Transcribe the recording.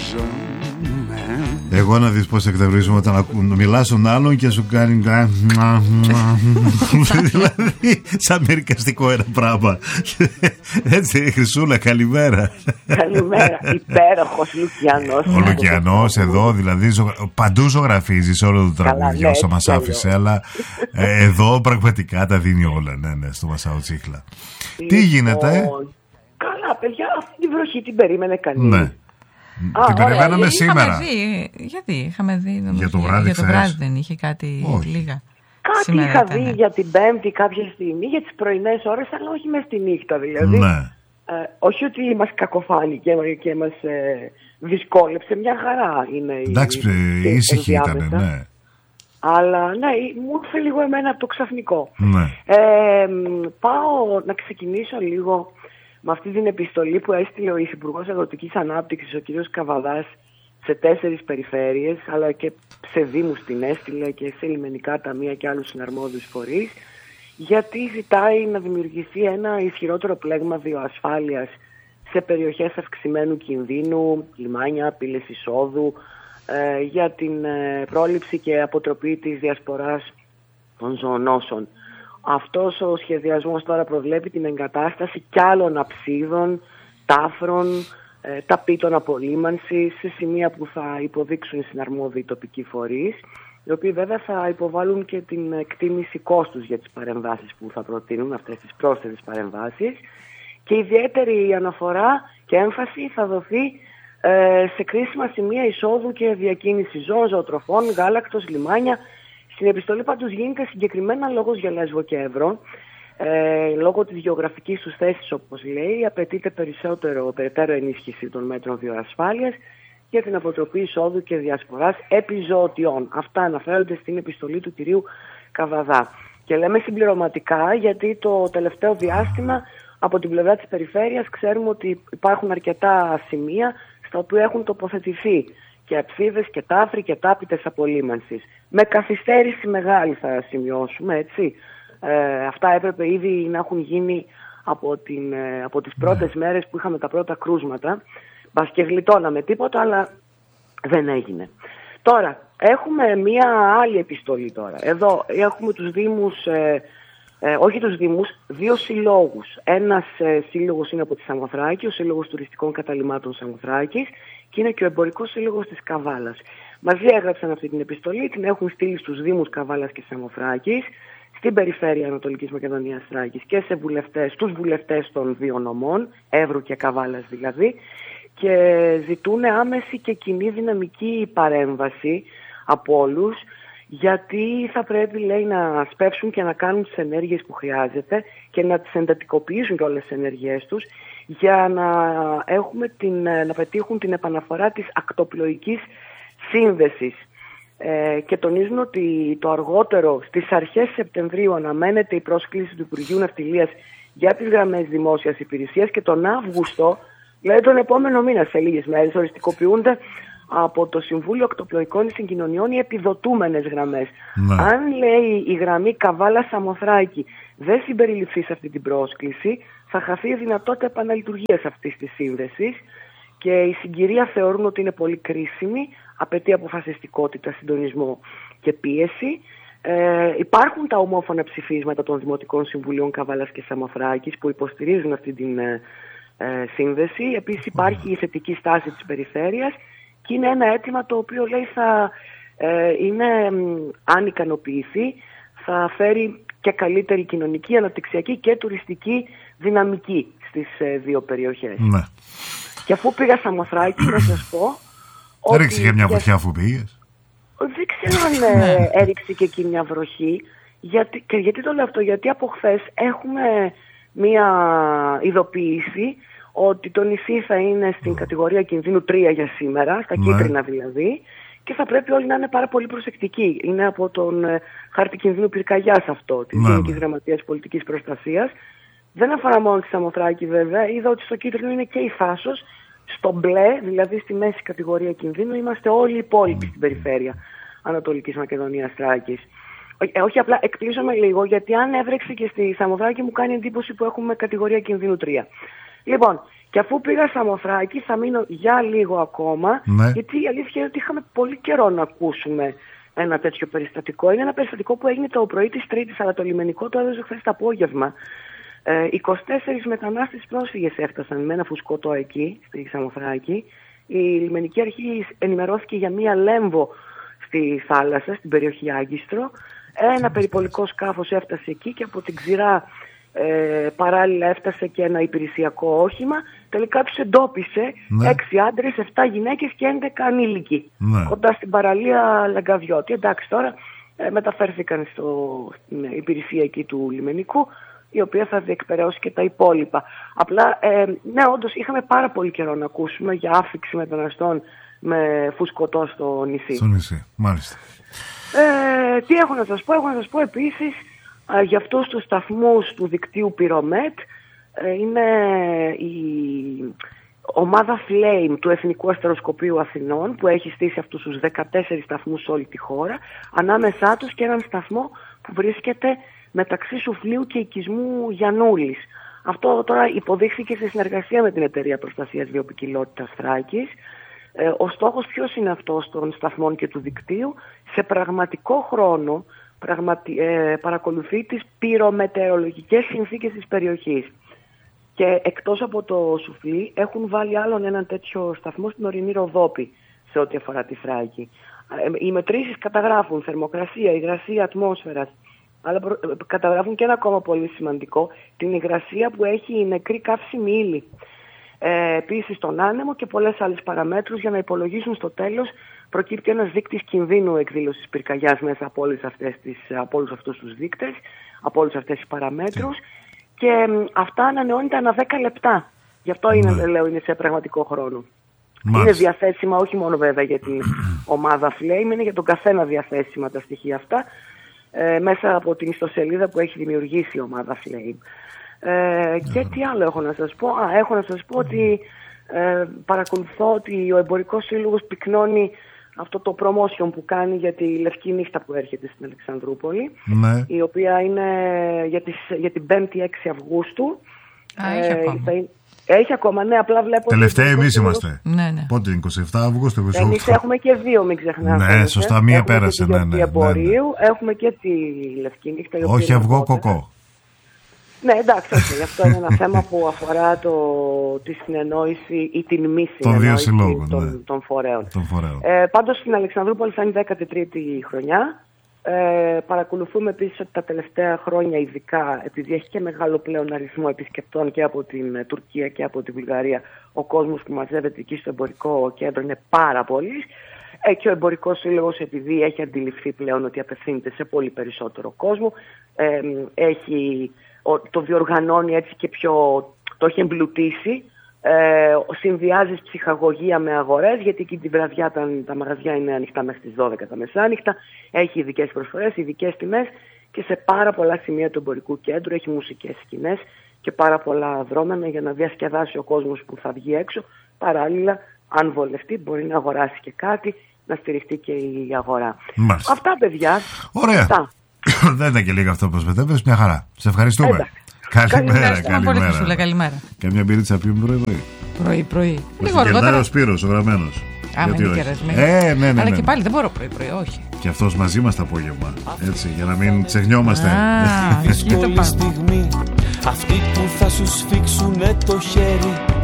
Εγώ να δεις πως εκτευρίζουμε όταν μιλάς στον άλλον και σου κάνει δηλαδή σαν μερικαστικό ένα πράγμα. Έτσι, Χρυσούλα, καλημέρα. Καλημέρα, υπέροχος Λουκιανός. Ο Λουκιανός εδώ δηλαδή παντού ζωγραφίζει όλο το τραγούδι όσο μας άφησε, αλλά εδώ πραγματικά τα δίνει όλα, ναι, στο Μασάο Τσίχλα. Τι γίνεται? Καλά παιδιά, αυτή τη βροχή την περίμενε κανείς? Ναι. Την περιμέναμε σήμερα. Γιατί είχαμε δει για το βράδυ, δεν είχε κάτι λίγα. Κάτι σήμερα είχα δει για την Πέμπτη κάποια στιγμή, για τις πρωινές ώρες, αλλά όχι μες τη νύχτα δηλαδή. Ναι. Όχι ότι μας κακοφάνηκε και μας δυσκόλεψε, μια χαρά είναι. Εντάξει, ήσυχη ήταν, ναι. Αλλά ναι, μου ήρθε λίγο εμένα το ξαφνικό. Ναι. Πάω να ξεκινήσω λίγο με αυτή την επιστολή που έστειλε ο Υφυπουργός Αγροτικής Ανάπτυξης, ο κ. Καβαδάς, σε 4 περιφέρειες, αλλά και σε δήμους την έστειλε και σε λιμενικά ταμεία και άλλους συναρμόδιους φορείς, γιατί ζητάει να δημιουργηθεί ένα ισχυρότερο πλέγμα βιοασφάλειας σε περιοχές αυξημένου κινδύνου, λιμάνια, πύλες εισόδου, για την πρόληψη και αποτροπή της διασποράς των ζωονόσων. Αυτός ο σχεδιασμός τώρα προβλέπει την εγκατάσταση κι άλλων αψίδων, τάφρων, ταπίτων απολύμανσης σε σημεία που θα υποδείξουν οι συναρμόδιοι τοπικοί φορείς, οι οποίοι βέβαια θα υποβάλουν και την εκτίμηση κόστους για τις παρεμβάσεις που θα προτείνουν, αυτές τις πρόσθετες παρεμβάσεις, και ιδιαίτερη αναφορά και έμφαση θα δοθεί σε κρίσιμα σημεία εισόδου και διακίνηση ζώων, ζωοτροφών, γάλακτος, λιμάνια. Στην επιστολή πάντως γίνεται συγκεκριμένα λόγος για Λέσβο και Εύρο. Λόγω της γεωγραφικής τους θέσης, όπως λέει, απαιτείται περαιτέρω ενίσχυση των μέτρων βιοασφάλειας για την αποτροπή εισόδου και διασποράς επιζωοτιών. Αυτά αναφέρονται στην επιστολή του κυρίου Καβαδά. Και λέμε συμπληρωματικά γιατί το τελευταίο διάστημα από την πλευρά της περιφέρειας ξέρουμε ότι υπάρχουν αρκετά σημεία στα οποία έχουν τοποθετηθεί και αψίδες και τάφροι και τάπητες απολύμανσης. Με καθυστέρηση μεγάλη θα σημειώσουμε, έτσι. Αυτά έπρεπε ήδη να έχουν γίνει από τις πρώτες μέρες που είχαμε τα πρώτα κρούσματα. Μπας και γλιτώναμε τίποτα, αλλά δεν έγινε. Τώρα, έχουμε μία άλλη επιστολή τώρα. Εδώ έχουμε τους δήμους, όχι τους δήμους, 2 συλλόγους. Ένας σύλλογος είναι από τη Σαμοθράκη, ο Σύλλογος Τουριστικών Καταλυμάτων Σαμοθράκης, και είναι και ο Εμπορικός Σύλλογος της Καβάλας. Μαζί έγραψαν αυτή την επιστολή, την έχουν στείλει στους δήμους Καβάλας και Σαμοθράκης, στην περιφέρεια Ανατολικής Μακεδονίας Θράκης και στους βουλευτές των 2 νομών, Εύρου και Καβάλας δηλαδή, και ζητούν άμεση και κοινή δυναμική παρέμβαση από όλους, γιατί θα πρέπει, λέει, να σπεύσουν και να κάνουν τις ενέργειες που χρειάζεται και να τις εντατικοποιήσουν και όλες τις ενέργειές τους, για να πετύχουν την επαναφορά της ακτοπλοϊκής σύνδεσης. Και τονίζουν ότι το αργότερο στις αρχές Σεπτεμβρίου αναμένεται η πρόσκληση του Υπουργείου Ναυτιλίας για τις γραμμές δημόσιας υπηρεσίας, και τον Αύγουστο, δηλαδή τον επόμενο μήνα, σε λίγες μέρες, οριστικοποιούνται από το Συμβούλιο Ακτοπλοϊκών Συγκοινωνιών οι επιδοτούμενες γραμμές. Ναι. Αν, λέει, η γραμμή Καβάλα-Σαμοθράκη δεν συμπεριληφθεί σε αυτή την πρόσκληση, θα χαθεί η δυνατότητα επαναλειτουργίας αυτής της σύνδεσης, και η συγκυρία θεωρούν ότι είναι πολύ κρίσιμη, απαιτεί αποφασιστικότητα, συντονισμό και πίεση. Υπάρχουν τα ομόφωνα ψηφίσματα των Δημοτικών Συμβουλίων Καβάλας και Σαμοθράκης που υποστηρίζουν αυτή την σύνδεση. Επίσης υπάρχει η θετική στάση της περιφέρειας και είναι ένα αίτημα το οποίο, λέει, θα είναι, αν ικανοποιηθεί, θα φέρει και καλύτερη κοινωνική, αναπτυξιακή και τουριστική δυναμική στις 2 περιοχές. Ναι. Και αφού πήγα Σαμοθράκη, να σας πω... Έριξε και μια βροχή αφού πήγες? Δεν ξέρω αν έριξε και εκεί μια βροχή. Γιατί το λέω αυτό? Γιατί από χθες έχουμε μια ειδοποίηση ότι το νησί θα είναι στην κατηγορία κινδύνου 3 για σήμερα, στα κίτρινα δηλαδή, και θα πρέπει όλοι να είναι πάρα πολύ προσεκτικοί. Είναι από τον χάρτη κινδύνου πυρκαγιάς αυτό, της Γενικής Γραμματείας Πολιτικής Προστασίας. Δεν αφορά μόνο τη Σαμοθράκη βέβαια, είδα ότι στο κίτρινο είναι και η Θάσος, στο μπλε, δηλαδή στη μέση κατηγορία κινδύνου, είμαστε όλοι οι υπόλοιποι στην περιφέρεια Ανατολικής Μακεδονίας Θράκης. Όχι, απλά εκπλήσωμαι λίγο, γιατί αν έβρεξε και στη Σαμοθράκη μου κάνει εντύπωση που έχουμε κατηγορία κινδύνου 3. Λοιπόν, Και αφού πήγα Σαμοθράκη θα μείνω για λίγο ακόμα, ναι. γιατί η αλήθεια είναι ότι είχαμε πολύ καιρό να ακούσουμε ένα τέτοιο περιστατικό. Είναι ένα περιστατικό που έγινε το πρωί της Τρίτης, αλλά το λιμενικό το έδωσε χθες το απόγευμα. 24 μετανάστες πρόσφυγες έφτασαν με ένα φουσκωτό εκεί, στη Σαμοθράκη. Η λιμενική αρχή ενημερώθηκε για μία λέμβο στη θάλασσα, στην περιοχή Άγκιστρο. Ένα περιπολικό σκάφος έφτασε εκεί και από την ξηρά παράλληλα έφτασε και ένα υπηρεσιακό όχημα. Τελικά τους εντόπισε 6 άντρες, 7 γυναίκες και 11 ανήλικοι. Κοντά στην παραλία Λαγκαβιώτη. Εντάξει, τώρα μεταφέρθηκαν στην υπηρεσία εκεί του λιμενικού, η οποία θα διεκπαιρεώσει και τα υπόλοιπα. Απλά, ναι, όντως είχαμε πάρα πολύ καιρό να ακούσουμε για άφιξη μεταναστών με φουσκωτό στο νησί. Στο νησί, μάλιστα. Τι έχω να σας πω? Έχω να σας πω επίσης για αυτούς τους σταθμούς του δικτύου Pyromet. Είναι η ομάδα Flame του Εθνικού Αστεροσκοπείου Αθηνών, που έχει στήσει αυτούς τους 14 σταθμούς σε όλη τη χώρα, ανάμεσά τους και έναν σταθμό που βρίσκεται μεταξύ Σουφλίου και οικισμού Γιαννούλης. Αυτό τώρα υποδείχθηκε σε συνεργασία με την Εταιρεία Προστασίας Βιοποικιλότητας Θράκης. Ο στόχος ποιος είναι αυτός των σταθμών και του δικτύου? Σε πραγματικό χρόνο παρακολουθεί τις πυρομετεωρολογικές συνθήκες της περιοχής. Και εκτός από το Σουφλί έχουν βάλει άλλον έναν τέτοιο σταθμό στην ορεινή Ροδόπη σε ό,τι αφορά τη Θράκη. Οι μετρήσεις καταγράφουν θερμοκρασία, υγρασία ατμόσφαιρας, αλλά καταγράφουν και ένα ακόμα πολύ σημαντικό, την υγρασία που έχει η νεκρή καύσιμη ύλη. Επίσης τον άνεμο και πολλές άλλες παραμέτρους, για να υπολογίσουν στο τέλος. Προκύπτει ένας δείκτης κινδύνου εκδήλωσης πυρκαγιάς μέσα από όλους αυτούς τους δείκτες, από όλες αυτές τις παραμέτρους, και αυτά ανανεώνεται ανά 10 λεπτά. Γι' αυτό λέω, είναι σε πραγματικό χρόνο. Είναι διαθέσιμα όχι μόνο βέβαια για την ομάδα Flame, είναι για τον καθένα διαθέσιμα τα στοιχεία αυτά, μέσα από την ιστοσελίδα που έχει δημιουργήσει η ομάδα Flame. Και τι άλλο έχω να σας πω? Έχω να σας πω ότι παρακολουθώ ότι ο Εμπορικός Σύλλογος πυκνώνει αυτό το promotion που κάνει για τη Λευκή Νύχτα που έρχεται στην Αλεξανδρούπολη, η οποία είναι για την 5η 6 Αυγούστου. Έχει ακόμα, ναι, απλά βλέπω... Τελευταία εμείς είμαστε. Ναι. Πότε είναι, 27 Αυγούστου? Εμείς έχουμε και 2, μην ξεχνάμε. Ναι, σωστά, μία πέρασε. Ναι. Έχουμε και τη Λευκή Νύχτα. Όχι αυγό, κοκό. Ναι, εντάξει, όχι. Αυτό είναι ένα θέμα που αφορά τη συνεννόηση ή την μη συνεννόηση των φορέων. Πάντως στην Αλεξανδρούπολη θα είναι 13η χρονιά. Παρακολουθούμε επίσης ότι τα τελευταία χρόνια, ειδικά επειδή έχει και μεγάλο πλέον αριθμό επισκεπτών και από την Τουρκία και από τη Βουλγαρία, ο κόσμος που μαζεύεται εκεί στο εμπορικό κέντρο είναι πάρα πολύ. Και ο Εμπορικός Σύλλογος, επειδή έχει αντιληφθεί πλέον ότι απευθύνεται σε πολύ περισσότερο κόσμο, το διοργανώνει έτσι και το έχει εμπλουτίσει. Συνδυάζει ψυχαγωγία με αγορές, γιατί εκεί την βραδιά τα μαγαζιά είναι ανοιχτά μέχρι τις 12 τα μεσάνυχτα. Έχει ειδικές προσφορές, ειδικές τιμές, και σε πάρα πολλά σημεία του εμπορικού κέντρου έχει μουσικές σκηνές και πάρα πολλά δρόμενα για να διασκεδάσει ο κόσμος που θα βγει έξω. Παράλληλα, αν βολευτεί, μπορεί να αγοράσει και κάτι, να στηριχτεί και η αγορά. Μάλιστα. Αυτά, παιδιά. Ωραία. Δεν ήταν και λίγα αυτό που προσπετεύεσαι, μια χαρά. Σε ευχαριστούμε. Καλημέρα. Καλημέρα. Καμιά μπυρίτσα πιούμε πρωί. Λίγο αργότερα. Ο Σπύρος, ο γραμμένος. Ναι. Αλλά και πάλι δεν μπορώ πρωί, όχι. Και αυτός μαζί μας το απόγευμα. Έτσι, για να μην ξεχνιόμαστε. Δύσκολη στιγμή, αυτοί που θα σου σφίξουνε το χέρι